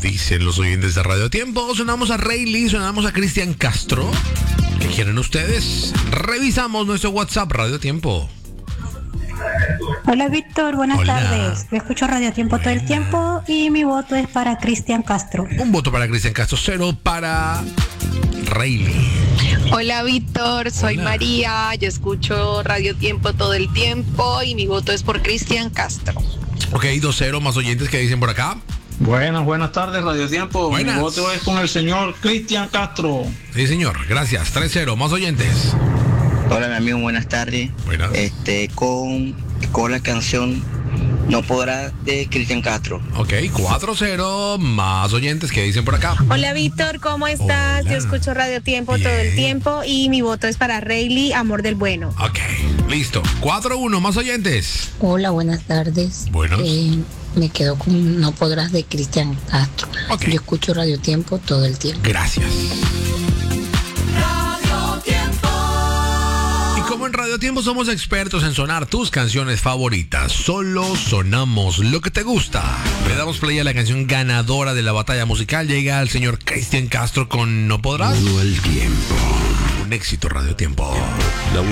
dicen los oyentes de Radio Tiempo. Sonamos a Rayleigh, sonamos a Cristian Castro. ¿Qué quieren ustedes? Revisamos nuestro WhatsApp, Radio Tiempo. Hola Víctor, buenas tardes. Yo escucho Radio Tiempo todo el tiempo y mi voto es para Cristian Castro. Un voto para Cristian Castro, 0 para Rayleigh. Hola Víctor, soy María, yo escucho Radio Tiempo todo el tiempo y mi voto es por Cristian Castro. Ok, 2-0, más oyentes que dicen por acá. Buenas tardes, Radio Tiempo. Buenas. Mi voto es con el señor Cristian Castro. Sí, señor, gracias. 3-0, más oyentes. Hola, mi amigo, buenas tardes. Buenas. Con la canción No Podrá de Cristian Castro. Ok, 4-0, más oyentes que dicen por acá. Hola Víctor, ¿cómo estás? Hola. Yo escucho Radio Tiempo Bien. todo el tiempo y mi voto es para Rayleigh, Amor del Bueno. Ok, listo. 4-1, más oyentes. Hola, buenas tardes. Buenos. Me quedo con No Podrás de Cristian Castro. Ok. Yo escucho Radio Tiempo todo el tiempo. Gracias. Y como en Radio Tiempo somos expertos en sonar tus canciones favoritas, solo sonamos lo que te gusta. Le damos play a la canción ganadora de la batalla musical. Llega el señor Cristian Castro con No Podrás. Todo el tiempo. Un éxito, Radio Tiempo.